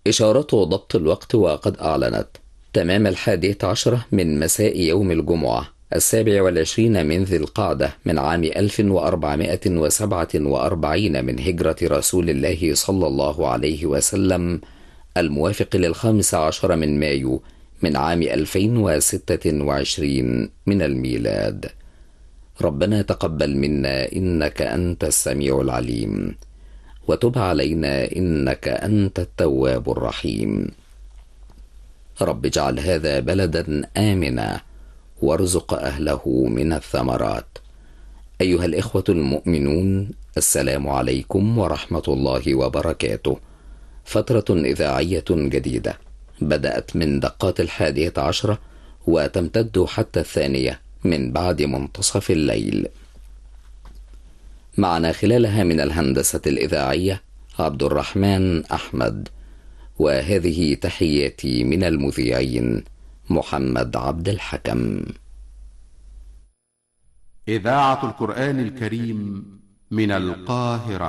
إشارة ضبط الوقت وقد أعلنت تمام 11 من مساء يوم الجمعة 27 من ذي القعدة من عام 1447 من هجرة رسول الله صلى الله عليه وسلم، الموافق ل15 من مايو من عام 2026 من الميلاد. ربنا تقبل منا إنك أنت السميع العليم، وتب علينا إنك أنت التواب الرحيم. رب اجعل هذا بلدا آمنا وارزق أهله من الثمرات. أيها الإخوة المؤمنون، السلام عليكم ورحمة الله وبركاته. فترة إذاعية جديدة بدأت من دقات 11 وتمتد حتى 2 من بعد منتصف الليل. معنا خلالها من الهندسة الإذاعية عبد الرحمن أحمد، وهذه تحياتي من المذيعين محمد عبد الحكم. إذاعة القرآن الكريم من القاهرة.